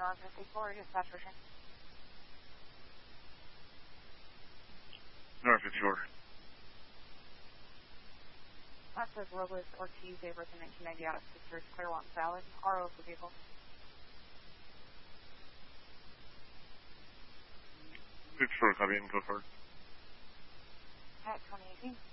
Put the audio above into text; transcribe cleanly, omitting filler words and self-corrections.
North 54, dispatch version. North 54. That says Robles Ortiz, date birth in 1990, out of Sisters, Clearwater Valley, RO for vehicle. 54, copy, and go forward. At 2018.